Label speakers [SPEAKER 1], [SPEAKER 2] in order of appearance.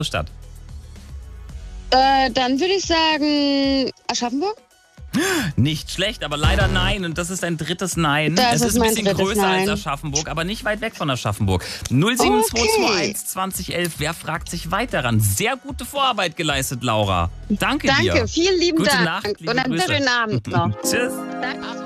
[SPEAKER 1] Stadt.
[SPEAKER 2] Dann würde ich sagen Aschaffenburg.
[SPEAKER 1] Nicht schlecht, aber leider nein. Und das ist ein drittes Nein.
[SPEAKER 2] Das
[SPEAKER 1] Es
[SPEAKER 2] ist
[SPEAKER 1] ist ein
[SPEAKER 2] mein
[SPEAKER 1] bisschen
[SPEAKER 2] drittes
[SPEAKER 1] größer
[SPEAKER 2] Nein.
[SPEAKER 1] als Aschaffenburg, aber nicht weit weg von Aschaffenburg. 07221 2011. Wer fragt sich weiter ran? Sehr gute Vorarbeit geleistet, Laura. Danke dir.
[SPEAKER 2] Danke, vielen lieben
[SPEAKER 1] Gute
[SPEAKER 2] Dank.
[SPEAKER 1] Nacht, liebe
[SPEAKER 2] Und einen
[SPEAKER 1] Grüße.
[SPEAKER 2] schönen Abend noch.
[SPEAKER 1] Tschüss.
[SPEAKER 2] Danke.